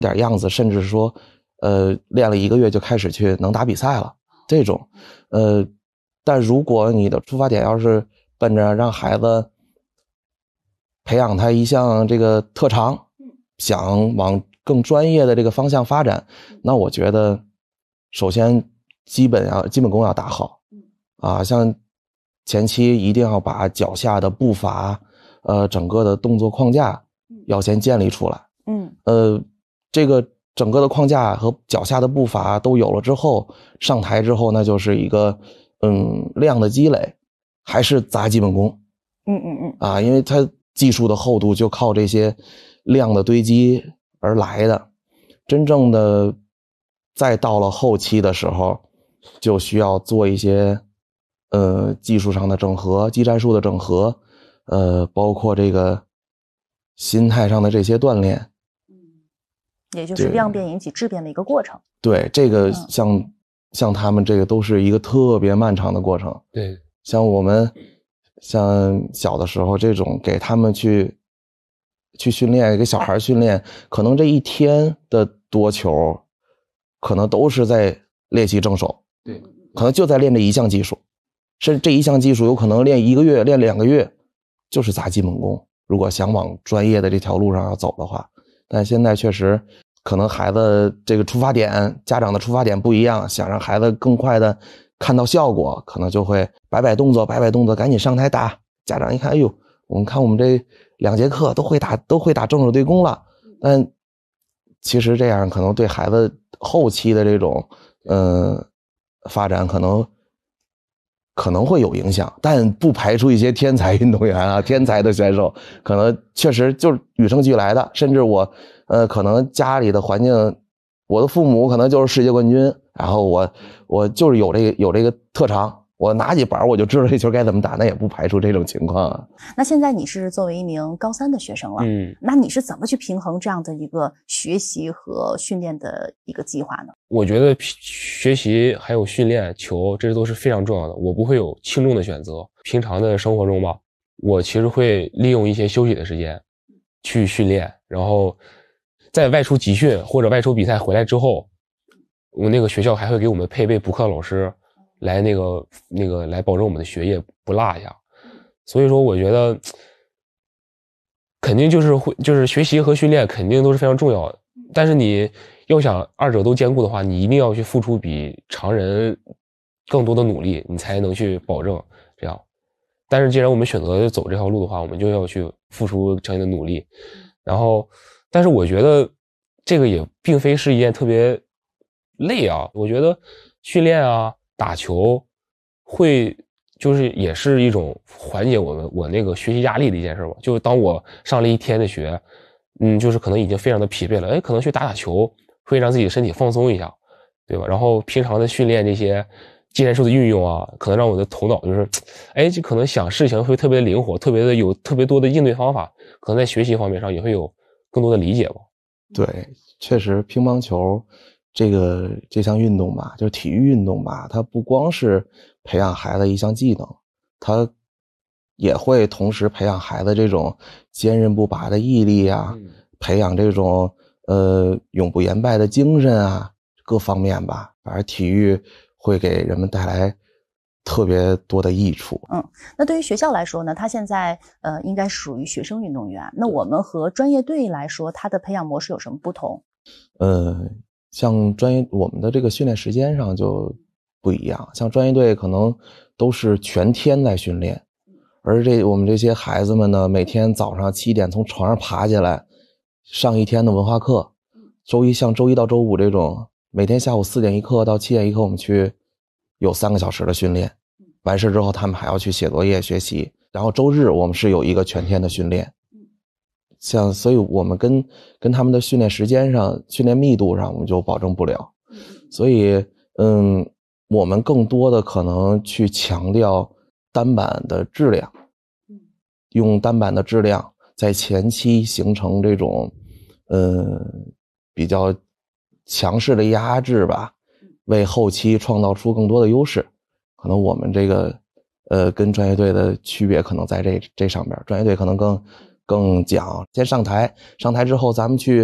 点样子，甚至说练了1个月就开始去能打比赛了这种。但如果你的出发点要是奔着让孩子培养他一项这个特长，想往更专业的这个方向发展，那我觉得首先基本功要打好啊，像前期一定要把脚下的步伐整个的动作框架要先建立出来。这个整个的框架和脚下的步伐都有了之后，上台之后那就是一个量的积累，还是砸基本功。因为它技术的厚度就靠这些量的堆积而来的。真正的再到了后期的时候，就需要做一些技术上的整合，技战术的整合，包括这个心态上的这些锻炼。 也就是量变引起质变的一个过程。 对，这个像他们这个都是一个特别漫长的过程。 对， 像我们像小的时候这种给他们去训练，给小孩训练，可能这一天的多球可能都是在练习正手。 对， 可能就在练这一项技术，甚至这一项技术有可能练1个月，练2个月，就是砸基本功。如果想往专业的这条路上要走的话，但现在确实可能孩子这个出发点，家长的出发点不一样，想让孩子更快的看到效果，可能就会摆动作，赶紧上台打。家长一看，哎呦，我们这2节课都会打正手对攻了。但其实这样可能对孩子后期的这种发展可能会有影响，但不排除一些天才运动员啊，天才的选手可能确实就是与生俱来的。甚至我可能家里的环境，我的父母可能就是世界冠军，然后我就是有这个特长，我拿起板我就知道这球该怎么打，那也不排除这种情况啊。 那现在你是作为一名高3的学生了，那你是怎么去平衡这样的一个学习和训练的一个计划呢？ 我觉得学习还有训练球，这都是非常重要的。我不会有轻重的选择。平常的生活中吧，我其实会利用一些休息的时间去训练，然后在外出集训或者外出比赛回来之后，我那个学校还会给我们配备补课老师来那个来保证我们的学业不落下。所以说我觉得肯定就是学习和训练肯定都是非常重要的，但是你要想2者都兼顾的话，你一定要去付出比常人更多的努力，你才能去保证这样。但是既然我们选择走这条路的话，我们就要去付出相应的努力。然后但是我觉得这个也并非是一件特别累啊，我觉得训练啊打球会就是也是一种缓解我那个学习压力的一件事吧。就当我上了一天的学，就是可能已经非常的疲惫了，可能去打球会让自己的身体放松一下，对吧？然后平常的训练这些技战术的运用啊，可能让我的头脑就是就可能想事情会特别灵活，有特别多的应对方法，可能在学习方面上也会有更多的理解吧。 对，确实乒乓球这项运动吧，就是体育运动吧，它不光是培养孩子一项技能，它也会同时培养孩子这种坚韧不拔的毅力啊，培养这种永不言败的精神啊，各方面吧，反正体育会给人们带来特别多的益处。 那对于学校来说呢，它现在应该属于学生运动员。那我们和专业队来说，它的培养模式有什么不同？ 像我们的这个训练时间上就不一样，像专业队可能都是全天在训练，而我们这些孩子们呢，每天早上7点从床上爬起来，上一天的文化课，像周一到周五这种，每天下午4点一课到7点一课，我们去有3个小时的训练，完事之后他们还要去写作业学习，然后周日我们是有一个全天的训练。所以我们跟他们的训练时间上、训练密度上，我们就保证不了。所以，我们更多的可能去强调单板的质量，用单板的质量在前期形成这种，比较强势的压制吧，为后期创造出更多的优势。可能我们这个，跟专业队的区别可能在这上边，专业队可能更讲先上台之后咱们去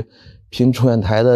评中远台的